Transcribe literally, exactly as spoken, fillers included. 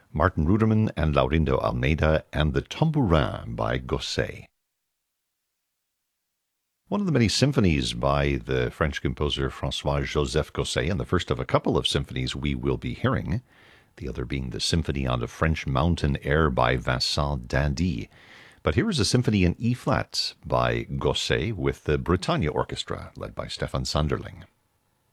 Martin Ruderman and Laurindo Almeida, and the Tambourin by Gosset. One of the many symphonies by the French composer François-Joseph Gosset, and the first of a couple of symphonies we will be hearing, the other being the Symphony on the French Mountain Air by Vincent d'Indy. But here is a symphony in E-flat by Gosset with the Bretagne Orchestra, led by Stefan Sanderling.